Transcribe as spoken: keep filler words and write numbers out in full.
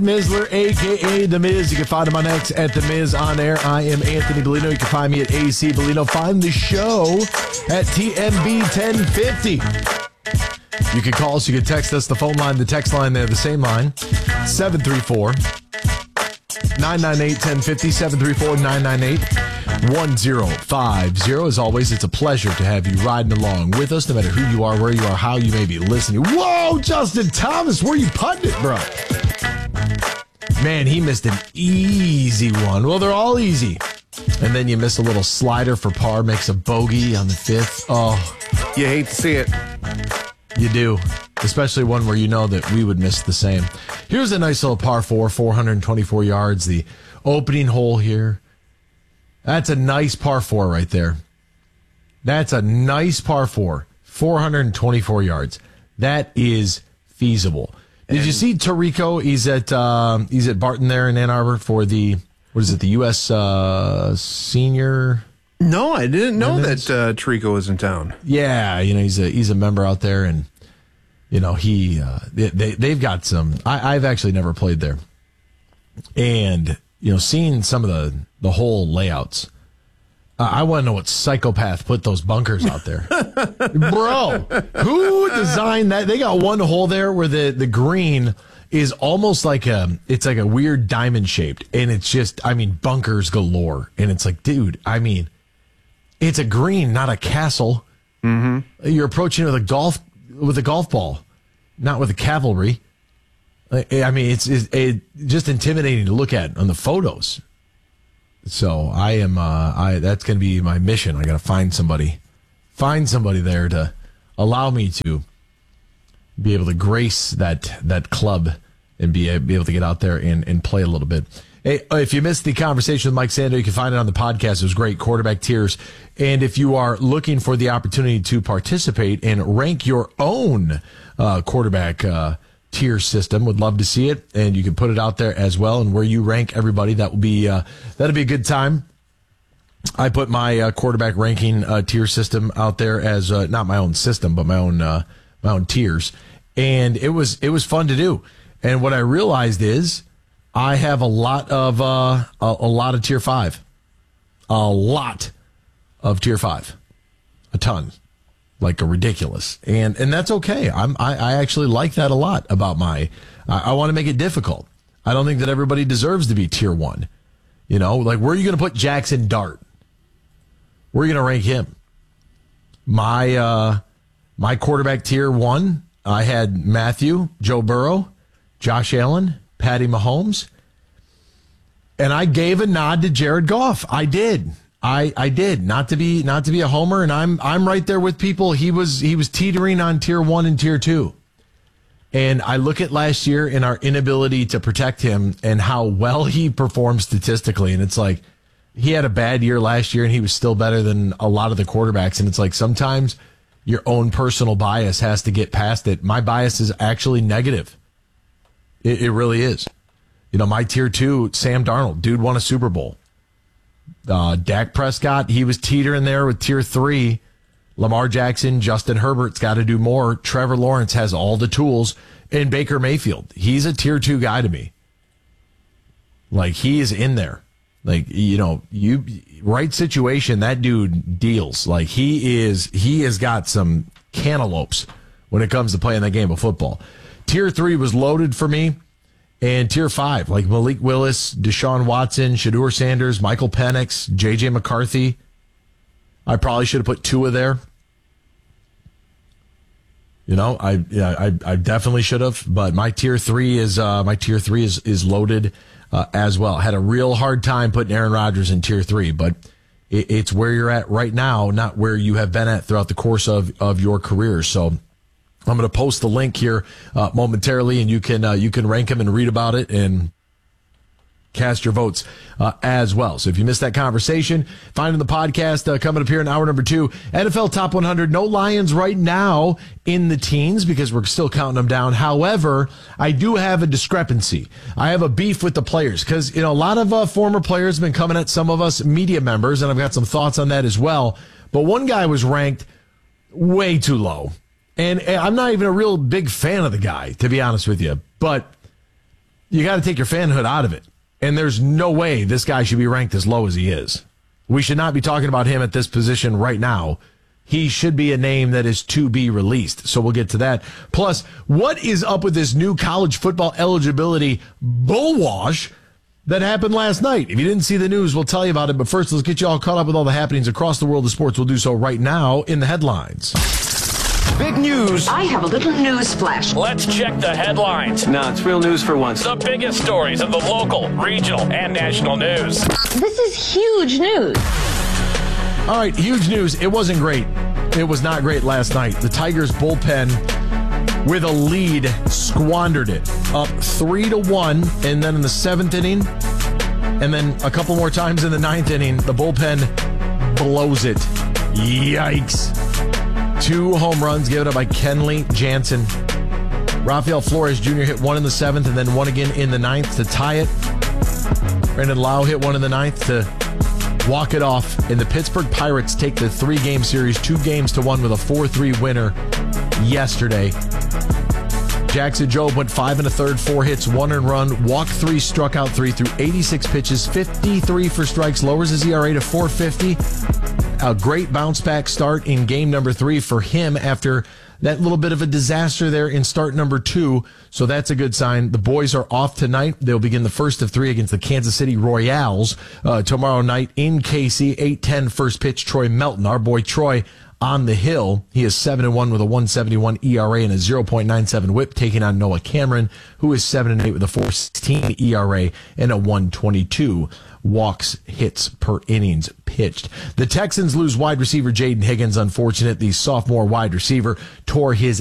Mizler, a k a. The Miz. You can find him on X at The Miz on air. I am Anthony Bellino. You can find me at A C Bellino. Find the show at T M B ten fifty. You can call us. You can text us. The phone line, the text line, they're the same line. seven three four, nine nine eight, one oh five oh. seven three four, nine nine eight, one oh five oh. As always, it's a pleasure to have you riding along with us, no matter who you are, where you are, how you may be listening. Whoa, Justin Thomas, where you putting it, bro? Man, he missed an easy one. Well, they're all easy. And then you miss a little slider for par, makes a bogey on the fifth. Oh, you hate to see it. You do, especially one where you know that we would miss the same. Here's a nice little par four, four hundred twenty-four yards, the opening hole here. That's a nice par four right there. That's a nice par four, four hundred twenty-four yards. That is feasible. Did and you see Tarico? He's at um, he's at Barton there in Ann Arbor for the, what is it, the U S uh, Senior? No, I didn't know that uh, Tarico was in town. Yeah, you know, he's a he's a member out there, and you know he uh, they, they they've got some. I, I've actually never played there, and you know, seeing some of the the whole layouts, uh, I want to know what psychopath put those bunkers out there, bro. Who designed that? They got one hole there where the the green is almost like a it's like a weird diamond shaped, and it's just I mean bunkers galore, and it's like, dude, I mean. It's a green, not a castle. Mm-hmm. You're approaching with a golf with a golf ball, not with a cavalry. I mean, it's, it's it, just intimidating to look at on the photos. So I am, uh, I that's going to be my mission. I got to find somebody, find somebody there to allow me to be able to grace that that club and be be able to get out there and, and play a little bit. Hey, if you missed the conversation with Mike Sando, you can find it on the podcast. It was great, Quarterback Tiers. And if you are looking for the opportunity to participate and rank your own uh, quarterback uh, tier system, would love to see it. And you can put it out there as well. And where you rank everybody, that will be uh, that'll be a good time. I put my uh, quarterback ranking uh, tier system out there as uh, not my own system, but my own uh, my own tiers, and it was it was fun to do. And what I realized is, I have a lot of uh, a, a lot of tier five, a lot of tier five, a ton, like a ridiculous, and and that's okay. I'm I, I actually like that a lot about my. I, I want to make it difficult. I don't think that everybody deserves to be tier one. You know, like where are you going to put Jackson Dart? Where are you going to rank him? My uh, my quarterback tier one. I had Matthew, Joe Burrow, Josh Allen, Patty Mahomes, and I gave a nod to Jared Goff. I did. I, I did. Not to be not to be a homer, and I'm I'm right there with people. He was he was teetering on tier one and tier two. And I look at last year and our inability to protect him and how well he performed statistically, and it's like he had a bad year last year and he was still better than a lot of the quarterbacks, and it's like sometimes your own personal bias has to get past it. My bias is actually negative. It, it really is. You know, my tier two, Sam Darnold, dude won a Super Bowl. Uh, Dak Prescott, he was teetering there with tier three. Lamar Jackson, Justin Herbert's got to do more. Trevor Lawrence has all the tools. And Baker Mayfield, he's a tier two guy to me. Like, he is in there. Like, you know, you right situation, that dude deals. Like, he is, he has got some cantaloupes when it comes to playing that game of football. Tier three was loaded for me, and tier five, like Malik Willis, Deshaun Watson, Shedeur Sanders, Michael Penix, J J McCarthy. I probably should have put Tua there. You know, I yeah, I, I definitely should have, but my tier three is uh, my tier three is is loaded uh, as well. Had a real hard time putting Aaron Rodgers in tier three, but it, it's where you're at right now, not where you have been at throughout the course of of your career. So I'm going to post the link here uh, momentarily, and you can uh, you can rank them and read about it and cast your votes uh, as well. So if you missed that conversation, find in the podcast uh, coming up here in hour number two. N F L Top one hundred. No Lions right now in the teens because we're still counting them down. However, I do have a discrepancy. I have a beef with the players because, you know, a lot of uh, former players have been coming at some of us media members, and I've got some thoughts on that as well. But one guy was ranked way too low. And I'm not even a real big fan of the guy, to be honest with you. But you got to take your fanhood out of it. And there's no way this guy should be ranked as low as he is. We should not be talking about him at this position right now. He should be a name that is to be released. So we'll get to that. Plus, what is up with this new college football eligibility bullwash that happened last night? If you didn't see the news, we'll tell you about it. But first, let's get you all caught up with all the happenings across the world of sports. We'll do so right now in the headlines. Big news. I have a little news flash. Let's check the headlines. No, it's real news for once. The biggest stories of the local, regional, and national news. This is huge news. All right, huge news. It wasn't great. It was not great last night. The Tigers bullpen with a lead squandered it. Up three to one, and then in the seventh inning, and then a couple more times in the ninth inning, the bullpen blows it. Yikes. Two home runs given up by Kenley Jansen. Rafael Flores Junior hit one in the seventh and then one again in the ninth to tie it. Brandon Lau hit one in the ninth to walk it off. And the Pittsburgh Pirates take the three-game series, two games to one with a four three winner yesterday. Jackson Jobe went five and a third, four hits, one earned run, walked three, struck out three through eighty-six pitches, fifty-three for strikes, lowers his E R A to four fifty. A great bounce-back start in game number three for him after that little bit of a disaster there in start number two. So that's a good sign. The boys are off tonight. They'll begin the first of three against the Kansas City Royals uh, tomorrow night in K C. eight ten first pitch, Troy Melton. Our boy Troy on the hill. He is seven and one with a one seventy-one E R A and a zero point nine seven whip, taking on Noah Cameron, who is seven and eight with a four sixteen E R A and a one twenty-two walks, hits per innings pitched. The Texans lose wide receiver Jaden Higgins. Unfortunate. The sophomore wide receiver tore his